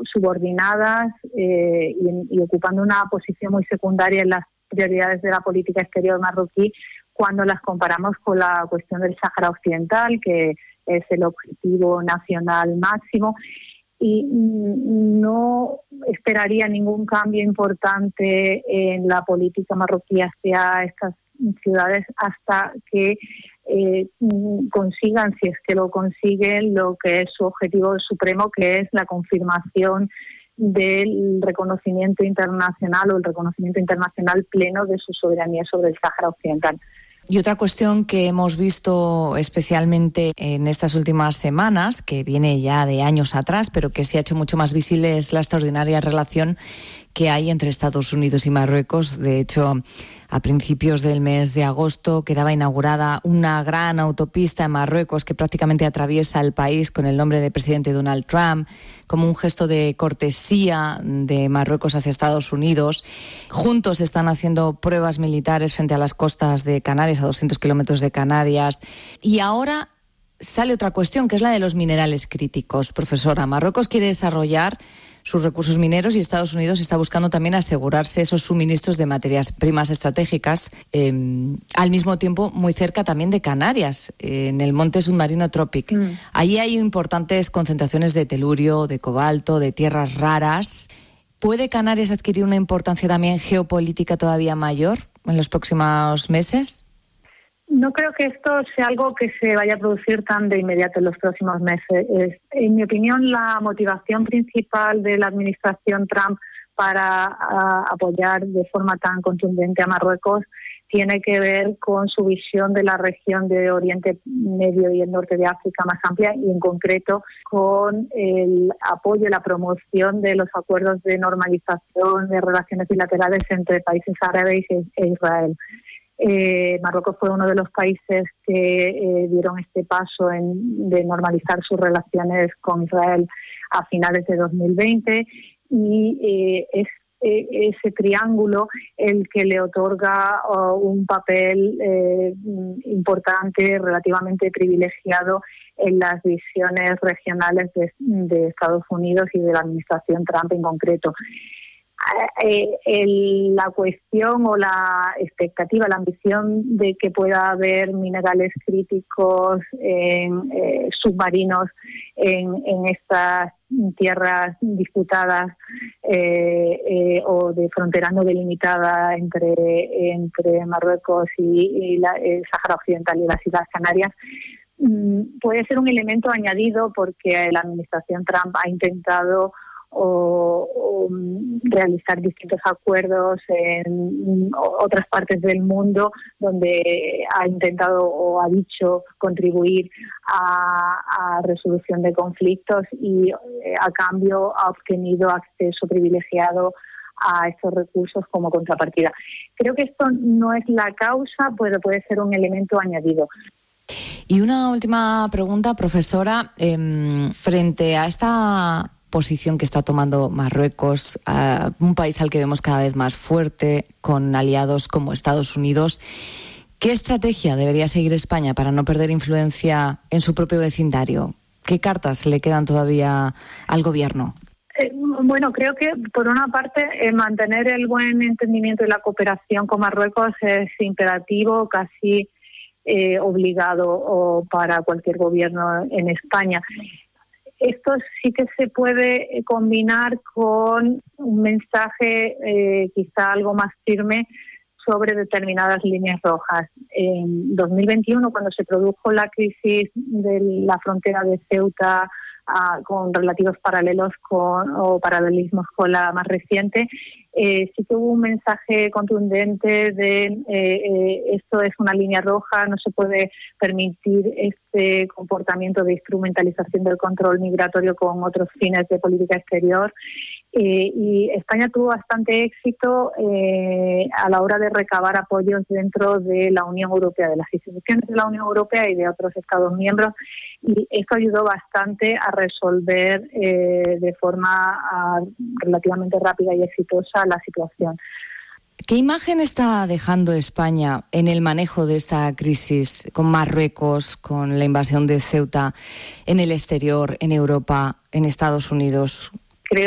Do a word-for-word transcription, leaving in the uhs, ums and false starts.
subordinadas eh, y, y ocupando una posición muy secundaria en las prioridades de la política exterior marroquí cuando las comparamos con la cuestión del Sáhara Occidental, que es el objetivo nacional máximo. Y no esperaría ningún cambio importante en la política marroquí hacia estas ciudades hasta que eh, consigan, si es que lo consiguen, lo que es su objetivo supremo, que es la confirmación del reconocimiento internacional o el reconocimiento internacional pleno de su soberanía sobre el Sáhara Occidental. Y otra cuestión que hemos visto especialmente en estas últimas semanas, que viene ya de años atrás, pero que se ha hecho mucho más visible, es la extraordinaria relación que hay entre Estados Unidos y Marruecos. De hecho, a principios del mes de agosto quedaba inaugurada una gran autopista en Marruecos que prácticamente atraviesa el país con el nombre del presidente Donald Trump, como un gesto de cortesía de Marruecos hacia Estados Unidos. Juntos están haciendo pruebas militares frente a las costas de Canarias, a doscientos kilómetros de Canarias. Y ahora sale otra cuestión, que es la de los minerales críticos. Profesora, Marruecos quiere desarrollar sus recursos mineros y Estados Unidos está buscando también asegurarse esos suministros de materias primas estratégicas, eh, al mismo tiempo muy cerca también de Canarias, eh, en el monte submarino Tropic. Mm. Allí hay importantes concentraciones de telurio, de cobalto, de tierras raras. ¿Puede Canarias adquirir una importancia también geopolítica todavía mayor en los próximos meses? No creo que esto sea algo que se vaya a producir tan de inmediato en los próximos meses. En mi opinión, la motivación principal de la administración Trump para a, apoyar de forma tan contundente a Marruecos tiene que ver con su visión de la región de Oriente Medio y el norte de África más amplia y en concreto con el apoyo y la promoción de los acuerdos de normalización de relaciones bilaterales entre países árabes e Israel. Eh, Marruecos fue uno de los países que eh, dieron este paso en, de normalizar sus relaciones con Israel a finales de dos mil veinte y eh, es eh, ese triángulo el que le otorga uh, un papel eh, importante, relativamente privilegiado en las visiones regionales de, de Estados Unidos y de la administración Trump en concreto. Eh, el, la cuestión o la expectativa, la ambición de que pueda haber minerales críticos en, eh, submarinos en, en estas tierras disputadas eh, eh, o de frontera no delimitada entre, entre Marruecos y, y la, el Sáhara Occidental y las Islas Canarias mm, puede ser un elemento añadido porque la administración Trump ha intentado O, o realizar distintos acuerdos en otras partes del mundo donde ha intentado o ha dicho contribuir a, a resolución de conflictos y eh, a cambio ha obtenido acceso privilegiado a estos recursos como contrapartida. Creo que esto no es la causa, pero puede ser un elemento añadido. Y una última pregunta, profesora, eh, frente a esta posición que está tomando Marruecos, uh, un país al que vemos cada vez más fuerte, con aliados como Estados Unidos. ¿Qué estrategia debería seguir España para no perder influencia en su propio vecindario? ¿Qué cartas le quedan todavía al gobierno? Eh, bueno, creo que por una parte eh, mantener el buen entendimiento y la cooperación con Marruecos es imperativo, casi eh, obligado o para cualquier gobierno en España. Esto sí que se puede combinar con un mensaje eh, quizá algo más firme sobre determinadas líneas rojas. En dos mil veintiuno, cuando se produjo la crisis de la frontera de Ceuta uh, con relativos paralelos con, o paralelismos con la más reciente, eh, sí que hubo un mensaje contundente de eh, eh, esto es una línea roja, no se puede permitir este comportamiento de instrumentalización del control migratorio con otros fines de política exterior. Eh, y España tuvo bastante éxito eh, a la hora de recabar apoyos dentro de la Unión Europea, de las instituciones de la Unión Europea y de otros Estados miembros, y esto ayudó bastante a resolver eh, de forma uh, relativamente rápida y exitosa la situación. ¿Qué imagen está dejando España en el manejo de esta crisis con Marruecos, con la invasión de Ceuta, en el exterior, en Europa, en Estados Unidos?